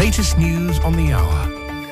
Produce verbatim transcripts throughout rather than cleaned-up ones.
latest news on the hour.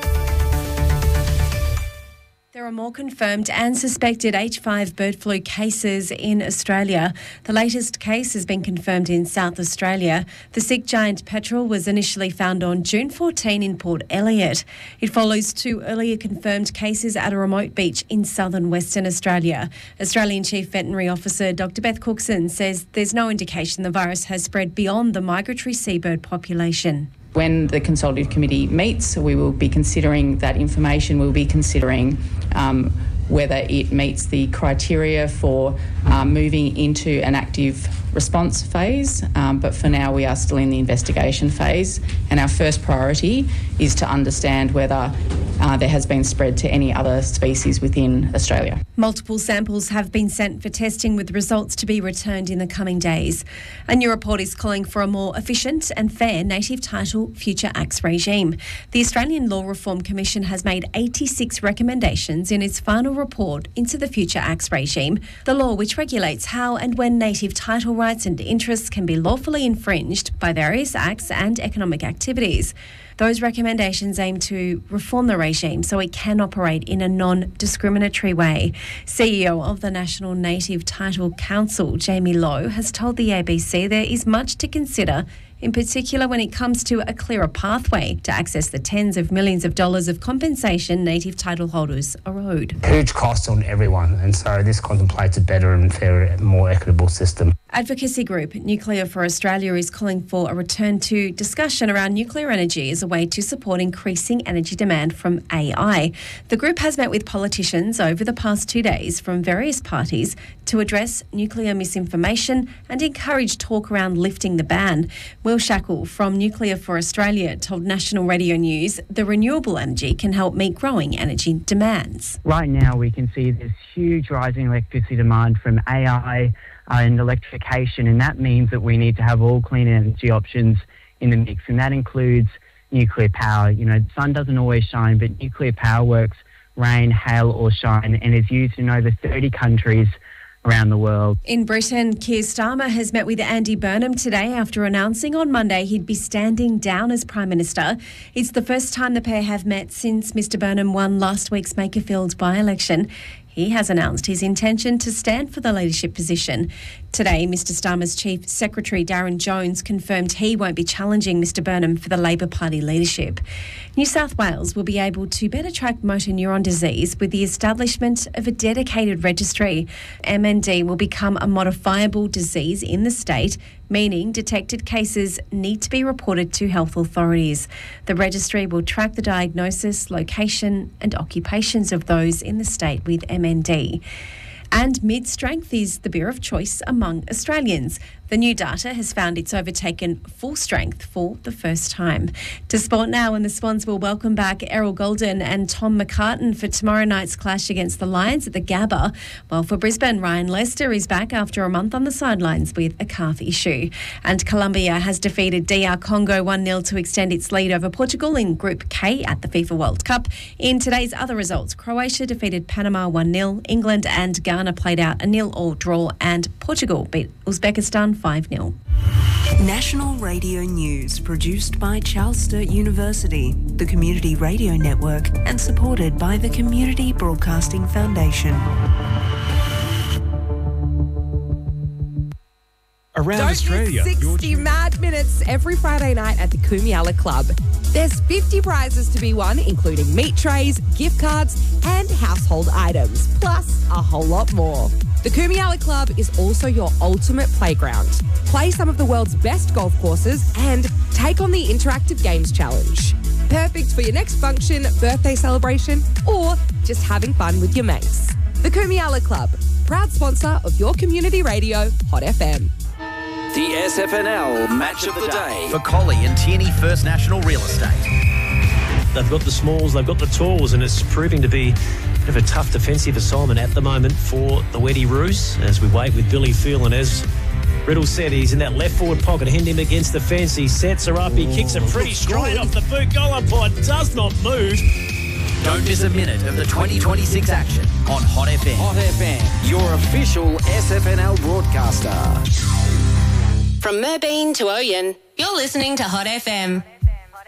There are more confirmed and suspected H five bird flu cases in Australia. The latest case has been confirmed in South Australia. The sick giant petrel was initially found on June fourteenth in Port Elliot. It follows two earlier confirmed cases at a remote beach in southern Western Australia. Australian Chief Veterinary Officer Doctor Beth Cookson says there's no indication the virus has spread beyond the migratory seabird population. When the consultative committee meets, we will be considering that information. We'll be considering um, whether it meets the criteria for um, moving into an active response phase. Um, but for now, we are still in the investigation phase. And our first priority is to understand whether uh, there has been spread to any other species within Australia. Multiple samples have been sent for testing, with results to be returned in the coming days. A new report is calling for a more efficient and fair native title Future Acts regime. The Australian Law Reform Commission has made eighty-six recommendations in its final report into the Future Acts regime, the law which regulates how and when native title rights and interests can be lawfully infringed by various acts and economic activities. Those recommendations aim to reform the regime so it can operate in a non-discriminatory way. C E O of the National Native Title Council, Jamie Lowe, has told the A B C there is much to consider, in particular when it comes to a clearer pathway to access the tens of millions of dollars of compensation native title holders are owed. Huge costs on everyone, and so this contemplates a better and fairer, more equitable system. Advocacy group Nuclear for Australia is calling for a return to discussion around nuclear energy as a way to support increasing energy demand from A I. The group has met with politicians over the past two days from various parties to address nuclear misinformation and encourage talk around lifting the ban. Will Shackle from Nuclear for Australia told National Radio News the renewable energy can help meet growing energy demands. Right now we can see this huge rising electricity demand from A I uh, and electrification, and that means that we need to have all clean energy options in the mix, and that includes nuclear power. You know, the sun doesn't always shine, but nuclear power works rain, hail or shine, and is used in over thirty countries around the world. In Britain, Keir Starmer has met with Andy Burnham today after announcing on Monday he'd be standing down as Prime Minister. It's the first time the pair have met since Mr Burnham won last week's Makerfield by-election. He has announced his intention to stand for the leadership position. Today, Mr Starmer's Chief Secretary Darren Jones confirmed he won't be challenging Mr Burnham for the Labor Party leadership. New South Wales will be able to better track motor neuron disease with the establishment of a dedicated registry. M N D will become a modifiable disease in the state, meaning detected cases need to be reported to health authorities. The registry will track the diagnosis, location and occupations of those in the state with M N D. And mid-strength is the beer of choice among Australians. The new data has found it's overtaken full strength for the first time. To sport now, and the Swans will welcome back Errol Golden and Tom McCartan for tomorrow night's clash against the Lions at the Gabba. While for Brisbane, Ryan Lester is back after a month on the sidelines with a calf issue. And Colombia has defeated D R Congo one nil to extend its lead over Portugal in Group K at the FIFA World Cup. In today's other results, Croatia defeated Panama one nil, England and Ghana played out a nil-all draw, and Portugal beat Uzbekistan five nil. National Radio News, produced by Charles Sturt University, the Community Radio Network, and supported by the Community Broadcasting Foundation. Around Don't Australia, miss sixty mad minutes every Friday night at the Kumiala Club. There's fifty prizes to be won, including meat trays, gift cards, and household items, plus a whole lot more. The Kumiala Club is also your ultimate playground. Play some of the world's best golf courses and take on the Interactive Games Challenge. Perfect for your next function, birthday celebration, or just having fun with your mates. The Kumiala Club, proud sponsor of your community radio, Hot F M. The S F N L Match of the Day for Collie and Tierney First National Real Estate. They've got the smalls, they've got the talls, and it's proving to be a bit of a tough defensive assignment at the moment for the Weddy Roos as we wait with Billy Phil. And as Riddle said, he's in that left forward pocket, hand him against the fence. He sets her up, he kicks it pretty straight off the boot. Goal umpire does not move. Don't miss a minute of the twenty twenty-six action on Hot F M. Hot F M, your official S F N L broadcaster. From Merbeen to Oyen, you're listening to Hot F M.